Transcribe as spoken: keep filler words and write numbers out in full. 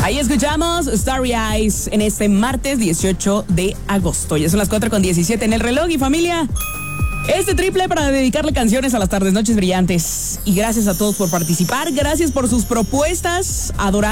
Ahí escuchamos Starry Eyes en este martes dieciocho de agosto. Ya son las cuatro con diecisiete en el reloj y familia. Este triple para dedicarle canciones a las tardes, noches brillantes. Y gracias a todos por participar. Gracias por sus propuestas. Adoramos.